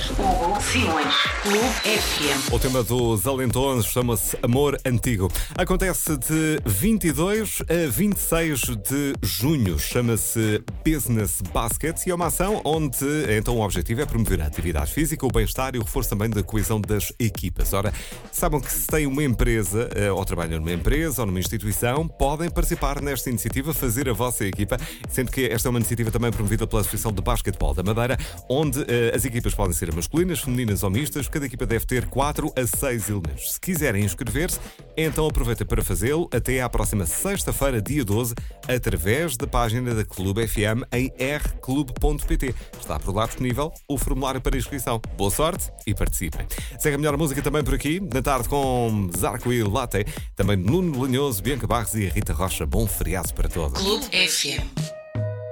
Hugo Simões, Clube FM. O tema dos Alentões chama-se Amor Antigo. Acontece de 22 a 26 de junho. Chama-se Business Basket e é uma ação onde então o objetivo é promover a atividade física, o bem-estar e o reforço também da coesão das equipas. Ora, sabem que se tem uma empresa ou trabalham numa empresa ou numa instituição, podem participar nesta iniciativa, fazer a vossa equipa, sendo que esta é uma iniciativa também promovida pela Associação de Basquetebol da Madeira, onde as equipas podem ser masculinas, femininas ou mistas. Cada equipa deve ter 4 a 6 elementos. Se quiserem inscrever-se, então aproveitem para fazê-lo até à próxima sexta-feira, dia 12, através da página da Clube FM em rclube.pt. Está por lá disponível o formulário para inscrição. Boa sorte e participem. Segue a melhor música também por aqui, na tarde com Zarco e Latte, também Nuno Lanhoso, Bianca Barros e Rita Rocha. Bom feriado para todos. Clube FM.